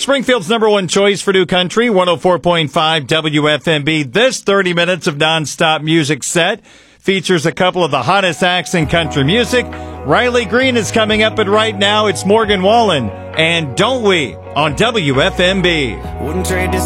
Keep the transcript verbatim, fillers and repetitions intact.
Springfield's number one choice for new country, one oh four point five W F M B. This thirty minutes of nonstop music set features a couple of the hottest acts in country music. Riley Green is coming up, and right now it's Morgan Wallen and Don't We on W F M B. Wouldn't trade this